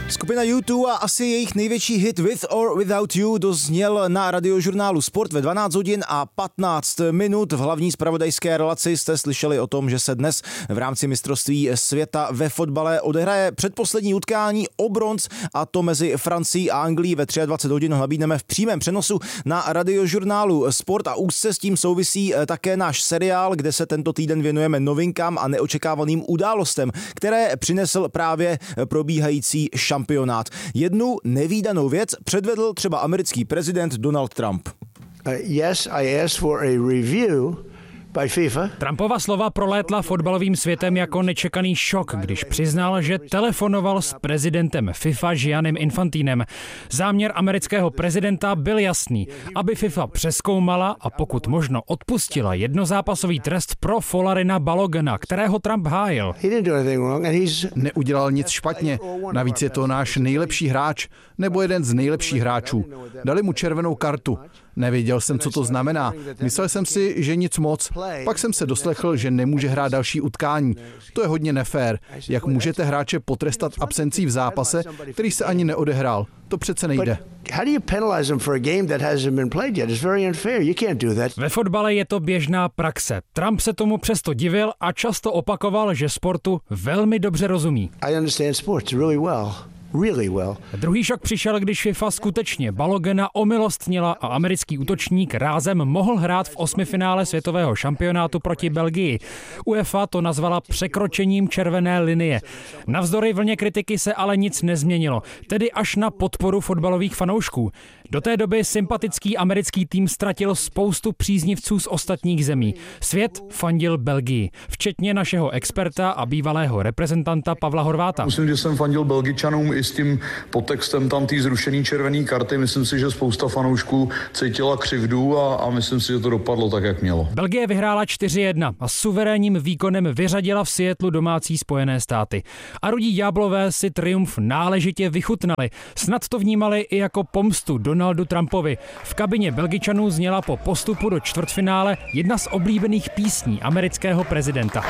Skupina U2 a asi jejich největší hit With or Without You dozněl na radiožurnálu Sport ve 12 hodin a 15 minut. V hlavní zpravodajské relaci jste slyšeli o tom, že se dnes v rámci mistrovství světa ve fotbale odehraje předposlední utkání o bronz, a to mezi Francií a Anglií ve 23 hodin nabídneme v přímém přenosu na radiožurnálu Sport a úzce s tím souvisí také náš seriál, kde se tento týden věnujeme novinkám a neočekávaným událostem, které přinesl právě probíhající šampionát. Jednu nevídanou věc předvedl třeba americký prezident Donald Trump. Yes, I asked for a review by FIFA. Trumpova slova prolétla fotbalovým světem jako nečekaný šok, když přiznal, že telefonoval s prezidentem FIFA Giannim Infantinem. Záměr amerického prezidenta byl jasný, aby FIFA přezkoumala a pokud možno odpustila jednozápasový trest pro Folarina Balogana, kterého Trump hájil. Neudělal nic špatně, navíc je to náš nejlepší hráč, nebo jeden z nejlepších hráčů. Dali mu červenou kartu. Nevěděl jsem, co to znamená. Myslel jsem si, že nic moc. Pak jsem se doslechl, že nemůže hrát další utkání. To je hodně nefér. Jak můžete hráče potrestat absencí v zápase, který se ani neodehrál? To přece nejde. Ve fotbale je to běžná praxe. Trump se tomu přesto divil a často opakoval, že sportu velmi dobře rozumí. Druhý šok přišel, když FIFA skutečně Balogana omilostnila a americký útočník rázem mohl hrát v osmifinále světového šampionátu proti Belgii. UEFA to nazvala překročením červené linie. Navzdory vlně kritiky se ale nic nezměnilo, tedy až na podporu fotbalových fanoušků. Do té doby sympatický americký tým ztratil spoustu příznivců z ostatních zemí. Svět fandil Belgii, včetně našeho experta a bývalého reprezentanta Pavla Horváta. Myslím, že jsem fandil Belgičanům i s tím podtextem tam té zrušené červené karty. Myslím si, že spousta fanoušků cítila křivdu a myslím si, že to dopadlo tak, jak mělo. Belgie vyhrála 4-1 a suverénním výkonem vyřadila v Seattlu domácí Spojené státy. A rudí ďáblové si triumf náležitě vychutnali. Snad to vnímali i jako pomstu Donaldu Trumpovi. V kabině Belgičanů zněla po postupu do čtvrtfinále jedna z oblíbených písní amerického prezidenta.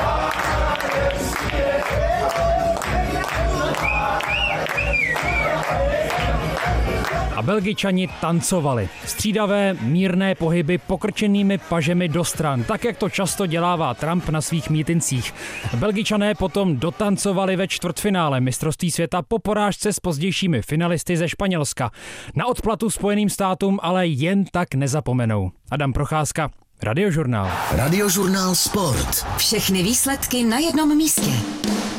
A Belgičani tancovali. Střídavé, mírné pohyby pokrčenými pažemi do stran, tak jak to často dělává Trump na svých mítincích. Belgičané potom dotancovali ve čtvrtfinále mistrovství světa po porážce s pozdějšími finalisty ze Španělska. Na odplatu Spojeným státům ale jen tak nezapomenou. Adam Procházka, Radiožurnál. Radiožurnál Sport. Všechny výsledky na jednom místě.